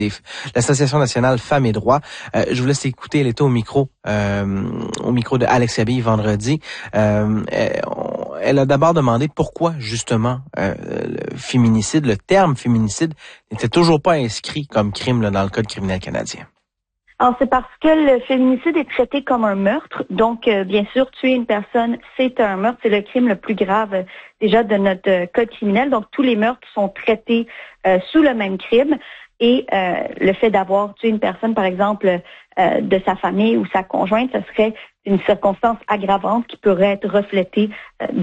l'Association nationale Femmes et Droits. Je vous laisse écouter, elle était au micro de Alex Abille vendredi. Elle a d'abord demandé pourquoi, justement, le féminicide, le terme féminicide, n'était toujours pas inscrit comme crime là, dans le Code criminel canadien. Alors, c'est parce que le féminicide est traité comme un meurtre. Donc, bien sûr, tuer une personne, c'est un meurtre. C'est le crime le plus grave, déjà, de notre Code criminel. Donc, tous les meurtres sont traités sous le même crime. Et le fait d'avoir tué une personne, par exemple, de sa famille ou sa conjointe, ce serait une circonstance aggravante qui pourrait être reflétée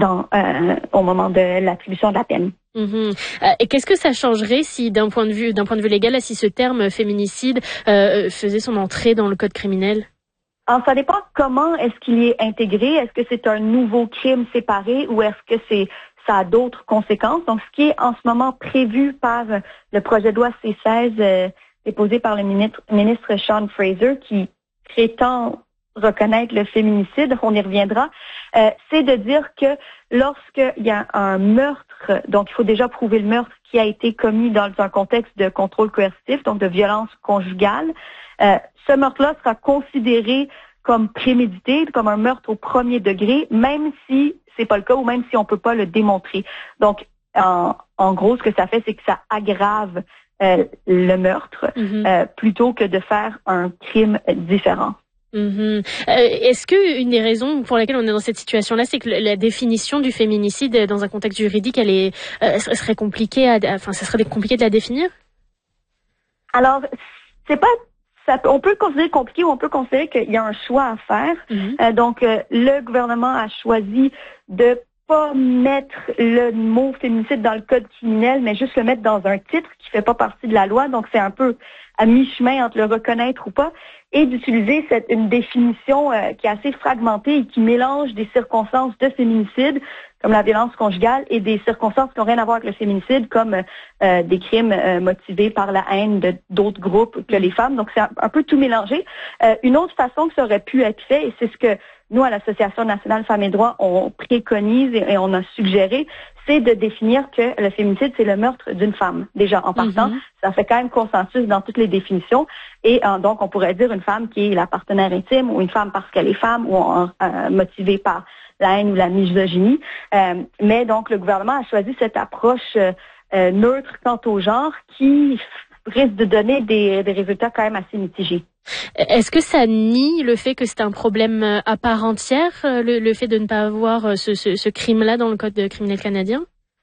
au moment de l'attribution de la peine. Mm-hmm. Et qu'est-ce que ça changerait si, d'un point de vue légal, si ce terme féminicide faisait son entrée dans le Code criminel? Alors, ça dépend comment est-ce qu'il est intégré. Est-ce que c'est un nouveau crime séparé ou est-ce que ça a d'autres conséquences? Donc, ce qui est en ce moment prévu par le projet de loi C-16 déposé par le ministre Sean Fraser, qui prétend reconnaître le féminicide, on y reviendra, c'est de dire que lorsqu'il y a un meurtre, donc il faut déjà prouver le meurtre qui a été commis dans un contexte de contrôle coercitif, donc de violence conjugale, ce meurtre-là sera considéré comme prémédité, comme un meurtre au premier degré, même si c'est pas le cas ou même si on peut pas le démontrer. Donc, en gros, ce que ça fait, c'est que ça aggrave le meurtre plutôt que de faire un crime différent. Mm-hmm. Est-ce que une des raisons pour laquelle on est dans cette situation-là, c'est que la définition du féminicide dans un contexte juridique, serait compliquée ça serait compliqué de la définir? Alors, on peut le considérer compliqué ou on peut considérer qu'il y a un choix à faire. Donc, le gouvernement a choisi de pas mettre le mot féminicide dans le Code criminel, mais juste le mettre dans un titre qui fait pas partie de la loi. Donc, c'est un peu à mi-chemin entre le reconnaître ou pas, et d'utiliser une définition qui est assez fragmentée et qui mélange des circonstances de féminicide, comme la violence conjugale, et des circonstances qui n'ont rien à voir avec le féminicide, comme des crimes motivés par la haine d'autres groupes que les femmes. Donc, c'est un peu tout mélangé. Une autre façon que ça aurait pu être fait, et c'est ce que nous, à l'Association nationale Femmes et Droits, on préconise et on a suggéré, c'est de définir que le féminicide, c'est le meurtre d'une femme. Déjà, en partant, ça fait quand même consensus dans toutes les définitions. Et donc, on pourrait dire une femme qui est la partenaire intime, ou une femme parce qu'elle est femme, ou motivée par la haine ou la misogynie. Mais donc, le gouvernement a choisi cette approche neutre quant au genre qui risque de donner des résultats quand même assez mitigés. Est-ce que ça nie le fait que c'est un problème à part entière, le fait de ne pas avoir ce crime-là dans le Code criminel canadien?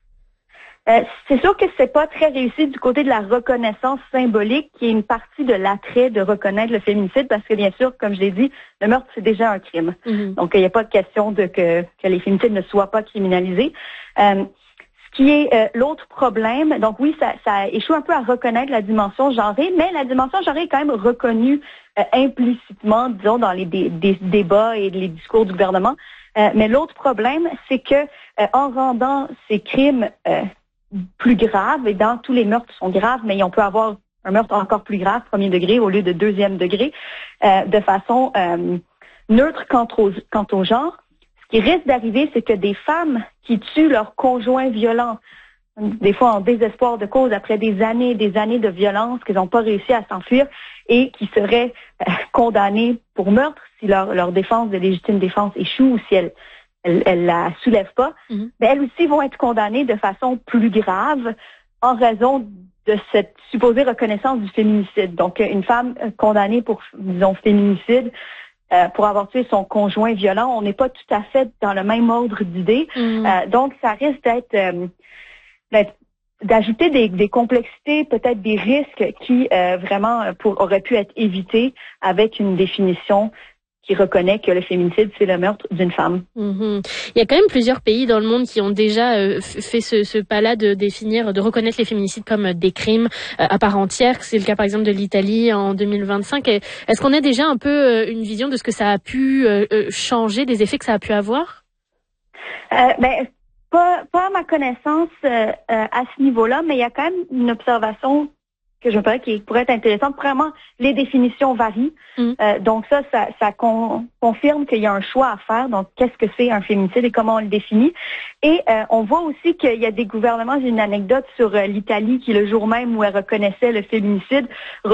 C'est sûr que c'est pas très réussi du côté de la reconnaissance symbolique, qui est une partie de l'attrait de reconnaître le féminicide, parce que bien sûr, comme je l'ai dit, le meurtre, c'est déjà un crime. Donc, il n'y a pas de question que les féminicides ne soient pas criminalisés. Ce qui est l'autre problème, donc oui, ça échoue un peu à reconnaître la dimension genrée, mais la dimension genrée est quand même reconnue implicitement, disons, dans les débats et les discours du gouvernement. Mais l'autre problème, c'est que en rendant ces crimes plus graves, et dans tous les meurtres sont graves, mais on peut avoir un meurtre encore plus grave, premier degré, au lieu de deuxième degré, de façon neutre quant au genre. Ce qui risque d'arriver, c'est que des femmes qui tuent leur conjoint violent, des fois en désespoir de cause, après des années de violence, qu'ils n'ont pas réussi à s'enfuir et qui seraient condamnées pour meurtre si leur défense de légitime défense échoue ou si elle la soulève pas, mais elles aussi vont être condamnées de façon plus grave en raison de cette supposée reconnaissance du féminicide. Donc, une femme condamnée pour, disons, féminicide, pour avoir tué son conjoint violent, on n'est pas tout à fait dans le même ordre d'idées. Donc, ça risque d'ajouter des complexités, peut-être des risques qui vraiment auraient pu être évités avec une définition qui reconnaît que le féminicide, c'est le meurtre d'une femme. Il y a quand même plusieurs pays dans le monde qui ont déjà fait ce pas-là de reconnaître les féminicides comme des crimes à part entière. C'est le cas, par exemple, de l'Italie en 2025. Est-ce qu'on a déjà un peu une vision de ce que ça a pu changer, des effets que ça a pu avoir? Pas à ma connaissance à ce niveau-là, mais il y a quand même une observation que je me paraît qui pourrait être intéressante. Premièrement, les définitions varient. Donc ça confirme qu'il y a un choix à faire. Donc, qu'est-ce que c'est un féminicide et comment on le définit? Et on voit aussi qu'il y a des gouvernements, j'ai une anecdote sur l'Italie qui, le jour même où elle reconnaissait le féminicide,